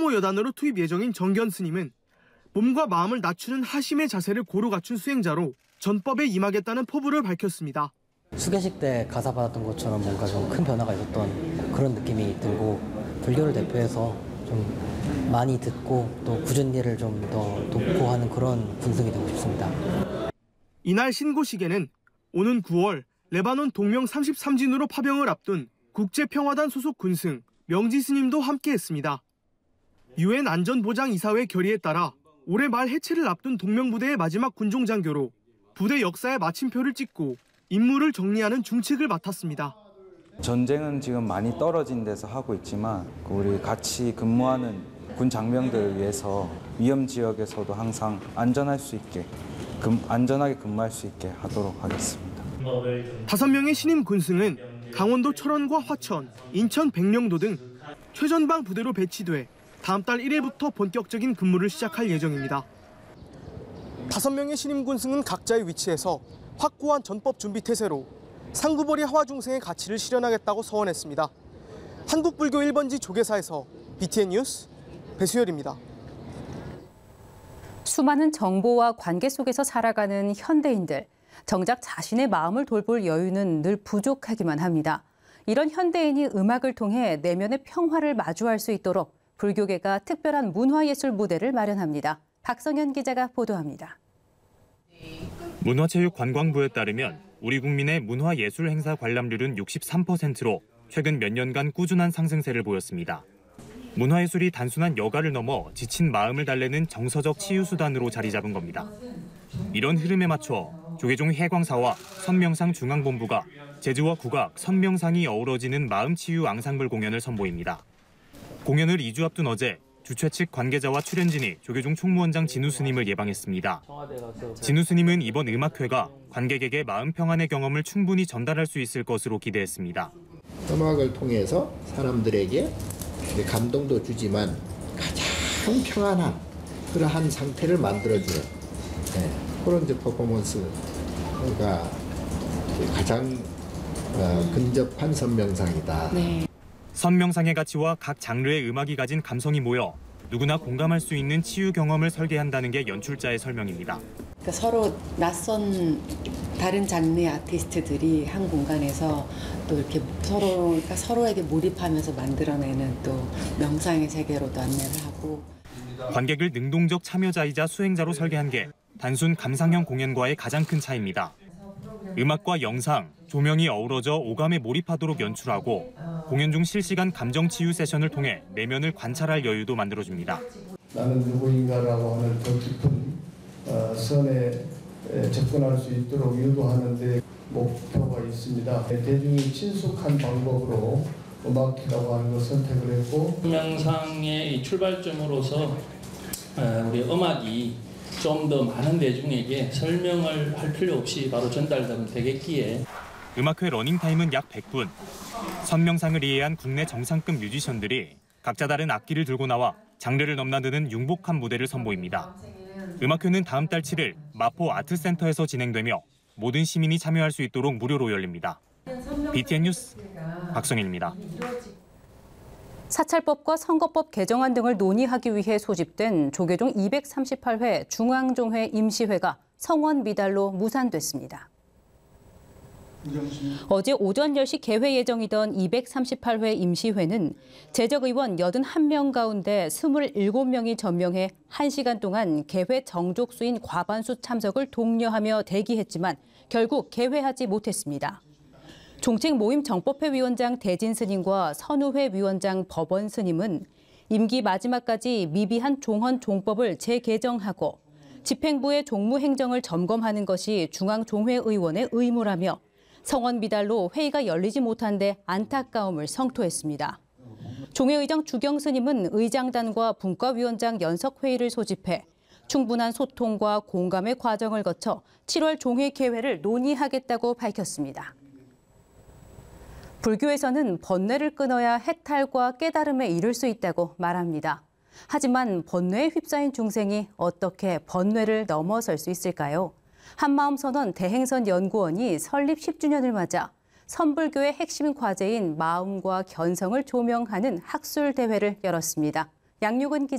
참모 여단으로 투입 예정인 정견 스님은 몸과 마음을 낮추는 하심의 자세를 고루 갖춘 수행자로 전법에 임하겠다는 포부를 밝혔습니다. 수계식 때 가사 받았던 것처럼 뭔가 좀 큰 변화가 있었던 그런 느낌이 들고 불교를 대표해서 좀 많이 듣고 또 굳은 일을 좀 더 돕고 하는 그런 군승이 되고 싶습니다. 이날 신고식에는 오는 9월 레바논 동명 33진으로 파병을 앞둔 국제평화단 소속 군승 명지 스님도 함께했습니다. UN 안전보장이사회 결의에 따라 올해 말 해체를 앞둔 동명부대의 마지막 군종장교로 부대 역사의 마침표를 찍고 임무를 정리하는 중책을 맡았습니다. 전쟁은 지금 많이 떨어진 데서 하고 있지만 우리 같이 근무하는 군 장병들을 위해서 위험 지역에서도 항상 안전할 수 있게 안전하게 근무할 수 있게 하도록 하겠습니다. 5명의 신임 군승은 강원도 철원과 화천, 인천 백령도 등 최전방 부대로 배치돼 다음 달 1일부터 본격적인 근무를 시작할 예정입니다. 5명의 신임 군승은 각자의 위치에서 확고한 전법 준비 태세로 상구벌이 하와중생의 가치를 실현하겠다고 서원했습니다. 한국불교 1번지 조계사에서 BTN 뉴스 배수열입니다. 수많은 정보와 관계 속에서 살아가는 현대인들. 정작 자신의 마음을 돌볼 여유는 늘 부족하기만 합니다. 이런 현대인이 음악을 통해 내면의 평화를 마주할 수 있도록 불교계가 특별한 문화예술 무대를 마련합니다. 박성현 기자가 보도합니다. 문화체육관광부에 따르면 우리 국민의 문화예술 행사 관람률은 63%로 최근 몇 년간 꾸준한 상승세를 보였습니다. 문화예술이 단순한 여가를 넘어 지친 마음을 달래는 정서적 치유수단으로 자리 잡은 겁니다. 이런 흐름에 맞춰 조계종 해광사와 선명상 중앙본부가 재즈와 국악, 선명상이 어우러지는 마음치유 앙상블 공연을 선보입니다. 공연을 2주 앞둔 어제 주최 측 관계자와 출연진이 조계종 총무원장 진우 스님을 예방했습니다. 진우 스님은 이번 음악회가 관객에게 마음 평안의 경험을 충분히 전달할 수 있을 것으로 기대했습니다. 음악을 통해서 사람들에게 감동도 주지만 가장 평안한 그러한 상태를 만들어주는 그런 퍼포먼스가 가장 근접한 선명상이다. 네. 선명상의 가치와 각 장르의 음악이 가진 감성이 모여 누구나 공감할 수 있는 치유 경험을 설계한다는 게 연출자의 설명입니다. 그러니까 서로 낯선 다른 장르의 아티스트들이 한 공간에서 또 이렇게 서로에게 몰입하면서 만들어내는 또 명상의 세계로도 안내를 하고. 관객을 능동적 참여자이자 수행자로 설계한 게 단순 감상형 공연과의 가장 큰 차이입니다. 음악과 영상, 조명이 어우러져 오감에 몰입하도록 연출하고 공연 중 실시간 감정 치유 세션을 통해 내면을 관찰할 여유도 만들어줍니다. 나는 누구인가라고 하는 더 깊은 선에 접근할 수 있도록 유도하는 데 목표가 있습니다. 대중이 친숙한 방법으로 음악이라고 하는 걸 선택을 했고 명상의 출발점으로서 우리 음악이 좀 더 많은 대중에게 설명을 할 필요 없이 바로 전달되면 되겠기에 음악회 러닝타임은 약 100분. 선명상을 이해한 국내 정상급 뮤지션들이 각자 다른 악기를 들고 나와 장르를 넘나드는 융복한 무대를 선보입니다. 음악회는 다음 달 7일 마포 아트센터에서 진행되며 모든 시민이 참여할 수 있도록 무료로 열립니다. BTN 뉴스 박성현입니다. 사찰법과 선거법 개정안 등을 논의하기 위해 소집된 조계종 238회 중앙종회 임시회가 성원 미달로 무산됐습니다. 어제 오전 10시 개회 예정이던 238회 임시회는 재적 의원 81명 가운데 27명이 전명해 1시간 동안 개회 정족수인 과반수 참석을 독려하며 대기했지만 결국 개회하지 못했습니다. 종책 모임 정법회 위원장 대진 스님과 선우회 위원장 법원 스님은 임기 마지막까지 미비한 종헌 종법을 재개정하고 집행부의 종무행정을 점검하는 것이 중앙종회 의원의 의무라며 성원 미달로 회의가 열리지 못한 데 안타까움을 성토했습니다. 종회의장 주경 스님은 의장단과 분과위원장 연석회의를 소집해 충분한 소통과 공감의 과정을 거쳐 7월 종회 개회를 논의하겠다고 밝혔습니다. 불교에서는 번뇌를 끊어야 해탈과 깨달음에 이를 수 있다고 말합니다. 하지만 번뇌에 휩싸인 중생이 어떻게 번뇌를 넘어설 수 있을까요? 한마음선원 대행선 연구원이 설립 10주년을 맞아 선불교의 핵심 과제인 마음과 견성을 조명하는 학술 대회를 열었습니다. 양육은 기자